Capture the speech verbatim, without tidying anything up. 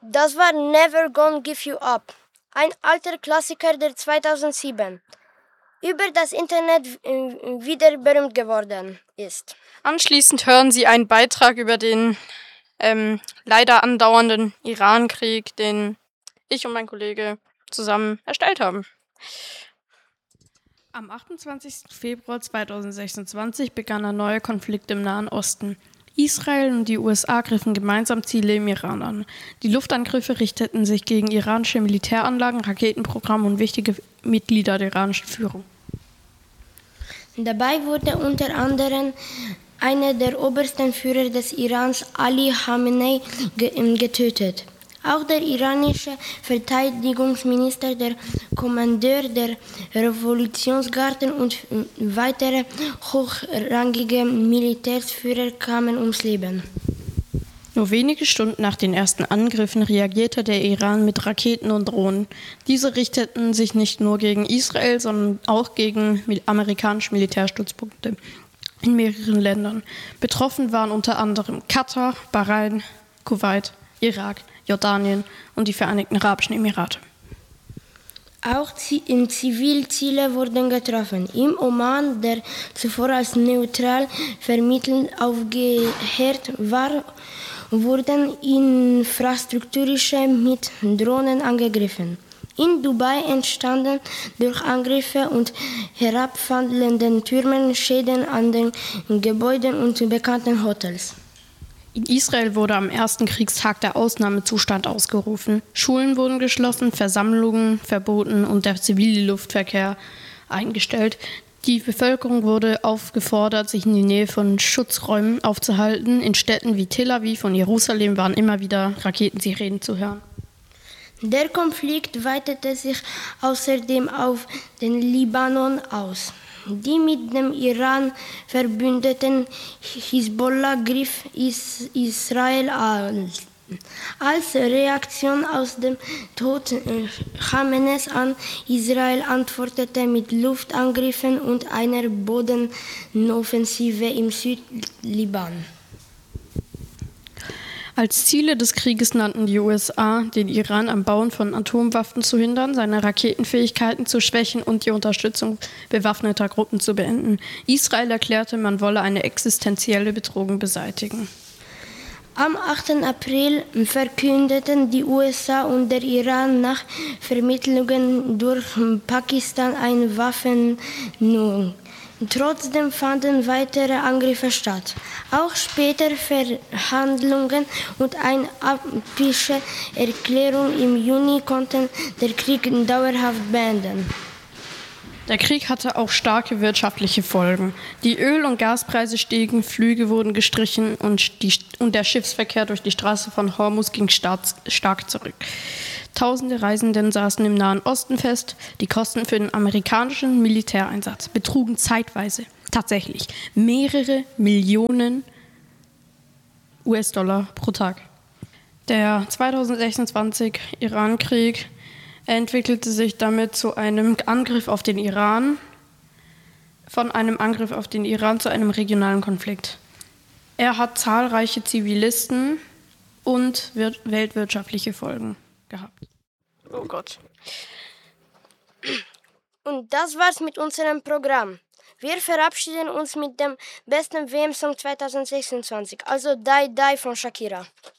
Das war Never Gonna Give You Up, ein alter Klassiker der zweitausendsieben, über das Internet wieder berühmt geworden ist. Anschließend hören Sie einen Beitrag über den ähm, leider andauernden Irankrieg, den ich und mein Kollege zusammen erstellt haben. Am achtundzwanzigsten Februar zweitausendsechsundzwanzig begann ein neuer Konflikt im Nahen Osten. Israel und die U S A griffen gemeinsam Ziele im Iran an. Die Luftangriffe richteten sich gegen iranische Militäranlagen, Raketenprogramme und wichtige Mitglieder der iranischen Führung. Dabei wurde unter anderem einer der obersten Führer des Irans, Ali Khamenei, getötet. Auch der iranische Verteidigungsminister, der Kommandeur der Revolutionsgarden und weitere hochrangige Militärsführer kamen ums Leben. Nur wenige Stunden nach den ersten Angriffen reagierte der Iran mit Raketen und Drohnen. Diese richteten sich nicht nur gegen Israel, sondern auch gegen amerikanische Militärstützpunkte in mehreren Ländern. Betroffen waren unter anderem Katar, Bahrain, Kuwait, Irak, Jordanien und die Vereinigten Arabischen Emirate. Auch Zivilziele wurden getroffen. Im Oman, der zuvor als neutral vermittelt aufgehört war, wurden infrastrukturische mit Drohnen angegriffen. In Dubai entstanden durch Angriffe und herabfallenden Türmen Schäden an den Gebäuden und bekannten Hotels. In Israel wurde am ersten Kriegstag der Ausnahmezustand ausgerufen. Schulen wurden geschlossen, Versammlungen verboten und der zivile Luftverkehr eingestellt. Die Bevölkerung wurde aufgefordert, sich in die Nähe von Schutzräumen aufzuhalten. In Städten wie Tel Aviv und Jerusalem waren immer wieder Raketensirenen zu hören. Der Konflikt weitete sich außerdem auf den Libanon aus. Die mit dem Iran verbündeten Hisbollah griff Israel an. Als Reaktion auf den Tod Khameneis an Israel antwortete mit Luftangriffen und einer Bodenoffensive im Südliban. Als Ziele des Krieges nannten die U S A, den Iran am Bauen von Atomwaffen zu hindern, seine Raketenfähigkeiten zu schwächen und die Unterstützung bewaffneter Gruppen zu beenden. Israel erklärte, man wolle eine existenzielle Bedrohung beseitigen. Am achten April verkündeten die U S A und der Iran nach Vermittlungen durch Pakistan eine Waffenruhe. Trotzdem fanden weitere Angriffe statt. Auch später Verhandlungen und eine abschließende Erklärung im Juni konnten den Krieg dauerhaft beenden. Der Krieg hatte auch starke wirtschaftliche Folgen. Die Öl- und Gaspreise stiegen, Flüge wurden gestrichen und, die, und der Schiffsverkehr durch die Straße von Hormuz ging stark zurück. Tausende Reisenden saßen im Nahen Osten fest. Die Kosten für den amerikanischen Militäreinsatz betrugen zeitweise tatsächlich mehrere Millionen U S-Dollar pro Tag. Der zweitausendsechsundzwanzig Iran-Krieg entwickelte sich damit zu einem Angriff auf den Iran, von einem Angriff auf den Iran zu einem regionalen Konflikt. Er hat zahlreiche Zivilisten und wir- weltwirtschaftliche Folgen gehabt. Oh Gott. Und das war's mit unserem Programm. Wir verabschieden uns mit dem besten W M-Song zweitausendsechsundzwanzig, also Die Die von Shakira.